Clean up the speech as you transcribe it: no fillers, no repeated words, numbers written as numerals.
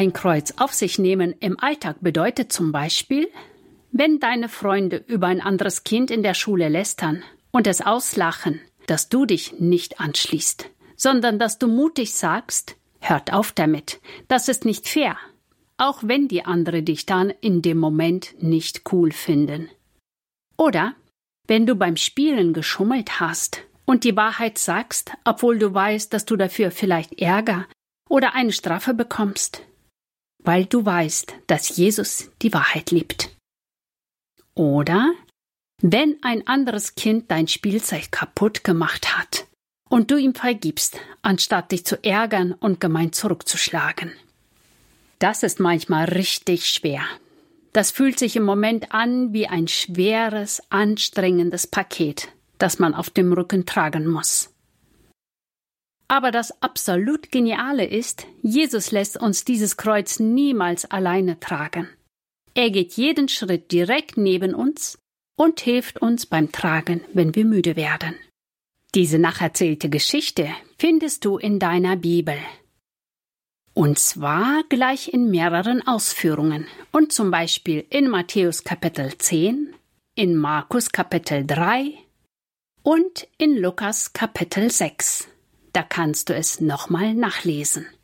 ein Kreuz auf sich nehmen im Alltag bedeutet zum Beispiel, wenn deine Freunde über ein anderes Kind in der Schule lästern und es auslachen, dass du dich nicht anschließt, sondern dass du mutig sagst, hört auf damit, das ist nicht fair, auch wenn die anderen dich dann in dem Moment nicht cool finden. Oder wenn du beim Spielen geschummelt hast und die Wahrheit sagst, obwohl du weißt, dass du dafür vielleicht Ärger oder eine Strafe bekommst, weil du weißt, dass Jesus die Wahrheit liebt. Oder wenn ein anderes Kind dein Spielzeug kaputt gemacht hat und du ihm vergibst, anstatt dich zu ärgern und gemein zurückzuschlagen. Das ist manchmal richtig schwer. Das fühlt sich im Moment an wie ein schweres, anstrengendes Paket, das man auf dem Rücken tragen muss. Aber das absolut Geniale ist, Jesus lässt uns dieses Kreuz niemals alleine tragen. Er geht jeden Schritt direkt neben uns und hilft uns beim Tragen, wenn wir müde werden. Diese nacherzählte Geschichte findest du in deiner Bibel. Und zwar gleich in mehreren Ausführungen. Und zum Beispiel in Matthäus Kapitel 10, in Markus Kapitel 3 und in Lukas Kapitel 6. Da kannst du es nochmal nachlesen.